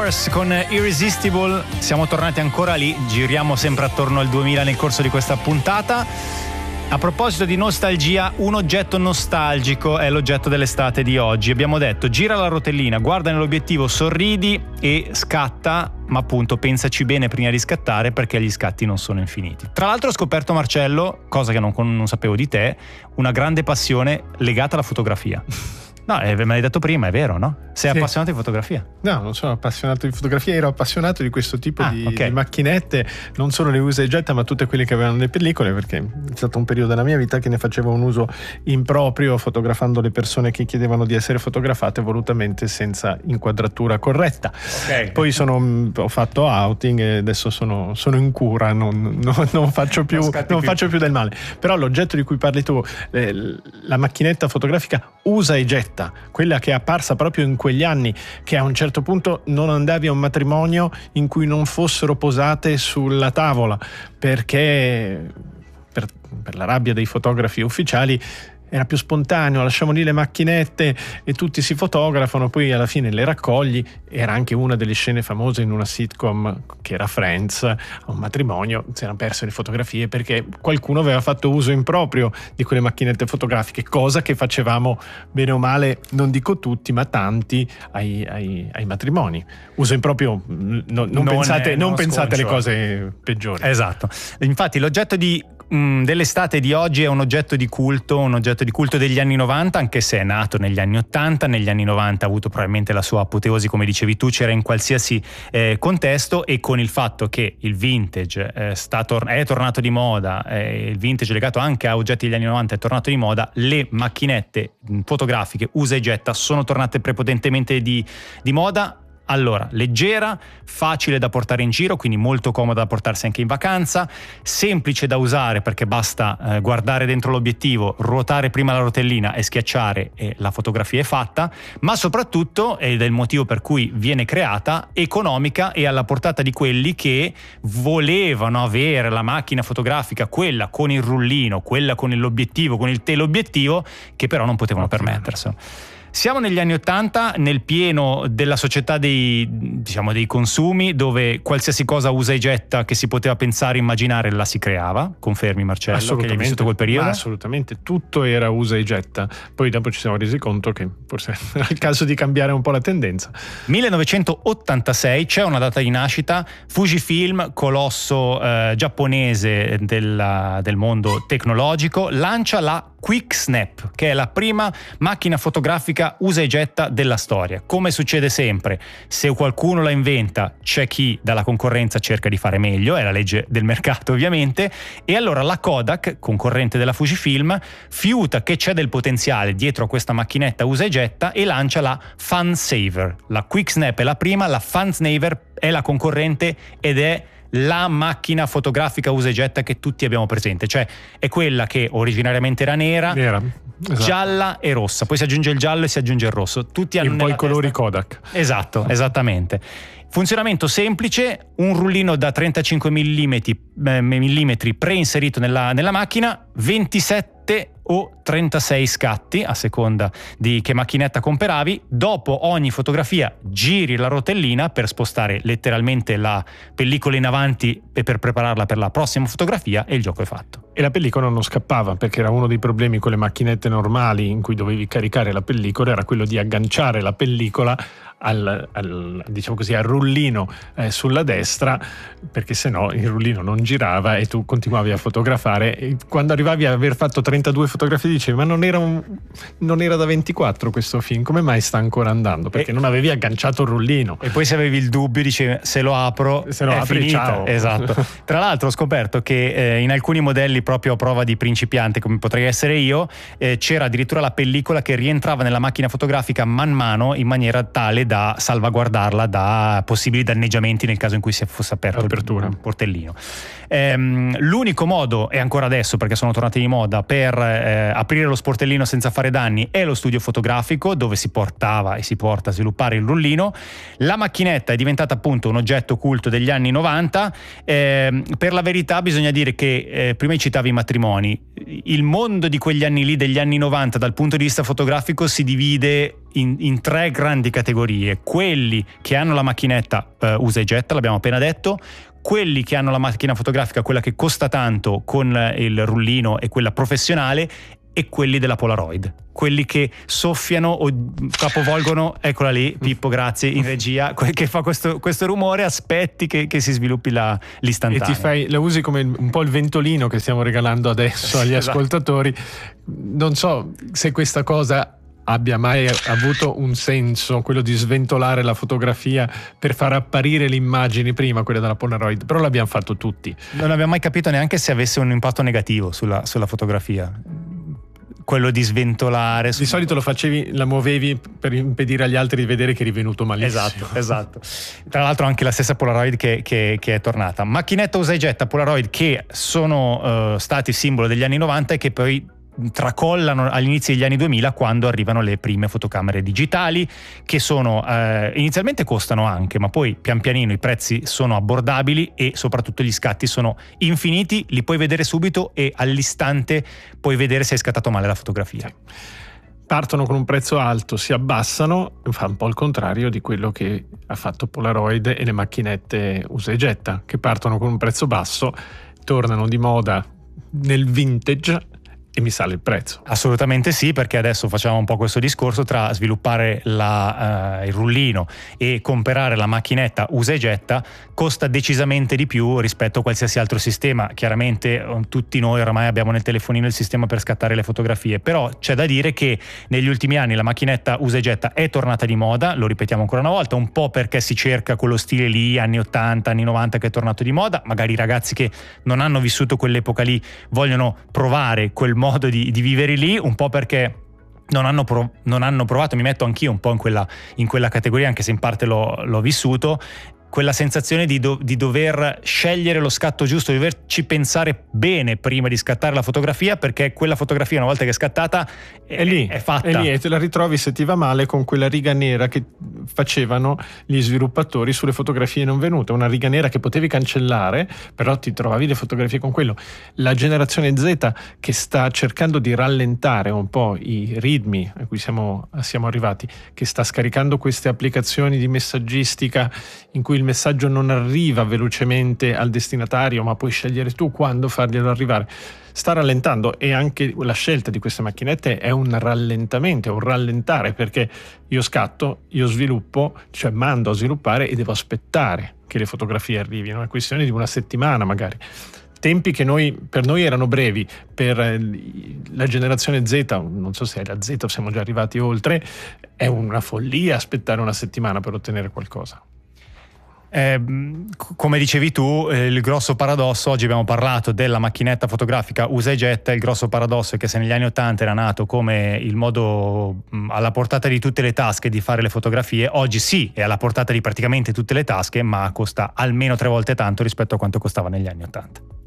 Doors con Irresistible. Siamo tornati ancora lì, giriamo sempre attorno al 2000 nel corso di questa puntata. A proposito di nostalgia, un oggetto nostalgico è l'oggetto dell'estate di oggi. Abbiamo detto: gira la rotellina, guarda nell'obiettivo, sorridi e scatta, ma appunto pensaci bene prima di scattare, perché gli scatti non sono infiniti. Tra l'altro ho scoperto, Marcello, cosa che non sapevo di te, una grande passione legata alla fotografia. No, me l'hai detto prima, è vero, no? Sei appassionato di fotografia? No, non sono appassionato di fotografia, ero appassionato di questo tipo di macchinette, non solo le usa e getta, ma tutte quelle che avevano le pellicole, perché è stato un periodo della mia vita che ne facevo un uso improprio, fotografando le persone che chiedevano di essere fotografate volutamente senza inquadratura corretta. Okay. Poi ho fatto outing e adesso sono in cura, non faccio più del male. Però l'oggetto di cui parli tu, la macchinetta fotografica usa e getta, quella che è apparsa proprio in quegli anni, che a un certo punto non andavi a un matrimonio in cui non fossero posate sulla tavola, perché per la rabbia dei fotografi ufficiali era più spontaneo, lasciamo lì le macchinette e tutti si fotografano, poi alla fine le raccogli. Era anche una delle scene famose in una sitcom che era Friends, a un matrimonio si erano perse le fotografie perché qualcuno aveva fatto uso improprio di quelle macchinette fotografiche, cosa che facevamo bene o male, non dico tutti ma tanti ai matrimoni. Uso improprio, non pensate alle cose peggiori. Esatto, infatti l'oggetto dell'estate di oggi è un oggetto di culto degli anni 90, anche se è nato negli anni 80. Negli anni 90 ha avuto probabilmente la sua apoteosi, come dicevi tu, c'era in qualsiasi contesto, e con il fatto che il vintage è tornato di moda, il vintage legato anche a oggetti degli anni 90 è tornato di moda, le macchinette fotografiche usa e getta sono tornate prepotentemente di moda. Allora, leggera, facile da portare in giro, quindi molto comoda da portarsi anche in vacanza, semplice da usare perché basta guardare dentro l'obiettivo, ruotare prima la rotellina e schiacciare e la fotografia è fatta, ma soprattutto, ed è il motivo per cui viene creata, economica e alla portata di quelli che volevano avere la macchina fotografica, quella con il rullino, quella con l'obiettivo, con il teleobiettivo, che però non potevano permetterselo. Siamo negli anni 80, nel pieno della società dei consumi, dove qualsiasi cosa usa e getta che si poteva pensare, immaginare, la si creava. Confermi, Marcello, che hai vissuto quel periodo? Assolutamente, tutto era usa e getta. Poi dopo ci siamo resi conto che forse era il caso di cambiare un po' la tendenza. 1986, c'è una data di nascita. Fujifilm, colosso giapponese del mondo tecnologico, lancia la Quick Snap, che è la prima macchina fotografica usa e getta della storia. Come succede sempre, se qualcuno la inventa, c'è chi dalla concorrenza cerca di fare meglio, è la legge del mercato ovviamente, e allora la Kodak, concorrente della Fujifilm, fiuta che c'è del potenziale dietro a questa macchinetta usa e getta e lancia la Funsaver. La Quick Snap è la prima, la Funsaver è la concorrente ed è la macchina fotografica usa e getta che tutti abbiamo presente, cioè è quella che originariamente era nera, esatto, gialla e rossa, poi si aggiunge il giallo e si aggiunge il rosso, tutti hanno un po' i colori Kodak. Esatto, esattamente. Funzionamento semplice, un rullino da 35 mm preinserito nella macchina, 27 o 36 scatti a seconda di che macchinetta comperavi. Dopo ogni fotografia giri la rotellina per spostare letteralmente la pellicola in avanti e per prepararla per la prossima fotografia, e il gioco è fatto. E la pellicola non scappava, perché era uno dei problemi con le macchinette normali in cui dovevi caricare la pellicola, era quello di agganciare la pellicola al rullino sulla destra, perché sennò il rullino non girava e tu continuavi a fotografare, e quando arrivavi a aver fatto 32 fotografie dicevi: ma non era da 24 questo film, come mai sta ancora andando? Perché non avevi agganciato il rullino. E poi se avevi il dubbio dicevi: se lo apro è finita. Ciao. Esatto. Tra l'altro ho scoperto che in alcuni modelli, proprio a prova di principiante come potrei essere io, c'era addirittura la pellicola che rientrava nella macchina fotografica man mano, in maniera tale da salvaguardarla da possibili danneggiamenti nel caso in cui si fosse aperto il portellino. L'unico modo, e ancora adesso perché sono tornati di moda, per aprire lo sportellino senza fare danni è lo studio fotografico, dove si portava e si porta a sviluppare il rullino. La macchinetta è diventata appunto un oggetto culto degli anni 90. Per la verità bisogna dire che prima citavi i matrimoni, il mondo di quegli anni lì, degli anni 90, dal punto di vista fotografico si divide in tre grandi categorie: quelli che hanno la macchinetta usa e getta, l'abbiamo appena detto, quelli che hanno la macchina fotografica, quella che costa tanto con il rullino e quella professionale, e quelli della Polaroid, quelli che soffiano o capovolgono, eccola lì, Pippo, grazie, in regia, che fa questo rumore, aspetti che si sviluppi l'istantanea. E la usi come un po' il ventolino che stiamo regalando adesso agli ascoltatori. Non so se questa cosa abbia mai avuto un senso, quello di sventolare la fotografia per far apparire le immagini prima, quelle della Polaroid, però l'abbiamo fatto tutti. Non abbiamo mai capito neanche se avesse un impatto negativo sulla fotografia, quello di sventolare. Di solito la muovevi per impedire agli altri di vedere che eri venuto malissimo. Esatto. Tra l'altro anche la stessa Polaroid che è tornata. Macchinetta usa e getta Polaroid che sono stati simbolo degli anni 90 e che poi tracollano all'inizio degli anni 2000, quando arrivano le prime fotocamere digitali, che sono inizialmente costano anche, ma poi pian pianino i prezzi sono abbordabili e soprattutto gli scatti sono infiniti, li puoi vedere subito e all'istante puoi vedere se hai scattato male la fotografia. Partono con un prezzo alto, si abbassano, fa un po' il contrario di quello che ha fatto Polaroid e le macchinette usa e getta, che partono con un prezzo basso, tornano di moda nel vintage e mi sale il prezzo. Assolutamente sì, perché adesso facciamo un po' questo discorso tra sviluppare il rullino e comprare la macchinetta usa e getta. Costa decisamente di più rispetto a qualsiasi altro sistema. Chiaramente tutti noi oramai abbiamo nel telefonino il sistema per scattare le fotografie, però c'è da dire che negli ultimi anni la macchinetta usa e getta è tornata di moda, lo ripetiamo ancora una volta, un po' perché si cerca quello stile lì, anni 80, anni 90, che è tornato di moda. Magari i ragazzi che non hanno vissuto quell'epoca lì vogliono provare quel modo di vivere lì, un po' perché non hanno provato, mi metto anch'io un po' in quella categoria, anche se in parte l'ho vissuto, quella sensazione di dover scegliere lo scatto giusto, di doverci pensare bene prima di scattare la fotografia, perché quella fotografia, una volta che è scattata, è lì, è fatta. È lì e te la ritrovi, se ti va male, con quella riga nera che facevano gli sviluppatori sulle fotografie non venute, una riga nera che potevi cancellare, però ti trovavi le fotografie con quello. La generazione Z, che sta cercando di rallentare un po' i ritmi a cui siamo arrivati, che sta scaricando queste applicazioni di messaggistica in cui il messaggio non arriva velocemente al destinatario, ma puoi scegliere tu quando farglielo arrivare, sta rallentando. E anche la scelta di queste macchinette è un rallentamento, è un rallentare, perché io scatto, io sviluppo, cioè mando a sviluppare e devo aspettare che le fotografie arrivino, è questione di una settimana magari. Tempi che per noi erano brevi, per la generazione Z, non so se è la Z o siamo già arrivati oltre, è una follia aspettare una settimana per ottenere qualcosa. Come dicevi tu, il grosso paradosso, oggi abbiamo parlato della macchinetta fotografica usa e getta, il grosso paradosso è che se negli anni 80 era nato come il modo alla portata di tutte le tasche di fare le fotografie, oggi sì, è alla portata di praticamente tutte le tasche, ma costa almeno 3 volte tanto rispetto a quanto costava negli anni 80.